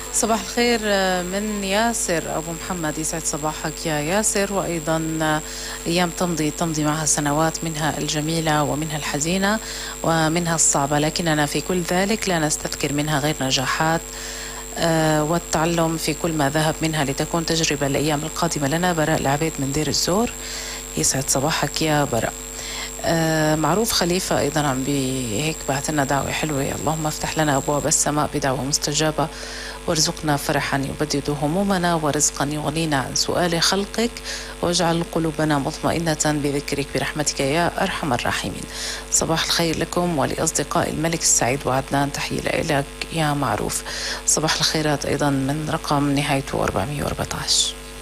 صباح الخير من ياسر أبو محمد، يسعد صباحك يا ياسر. وأيضا أيام تمضي معها سنوات، منها الجميلة ومنها الحزينة ومنها الصعبة، لكننا في كل ذلك لا نستذكر منها غير نجاحات والتعلم في كل ما ذهب منها لتكون تجربة الأيام القادمة لنا. براء العبيد من دير الزور، يسعد صباحك يا براء. معروف خليفة أيضا عم هيك بعت لنا دعوة حلوة: اللهم افتح لنا أبواب السماء بدعوة مستجابة، وارزقنا فرحا يبدد همومنا، ورزقا يغنينا عن سؤال خلقك، واجعل قلوبنا مطمئنة بذكرك برحمتك يا أرحم الراحمين. صباح الخير لكم ولأصدقاء الملك السعيد وعدنان، تحية لك يا معروف. صباح الخيرات أيضا من رقم نهايته 414.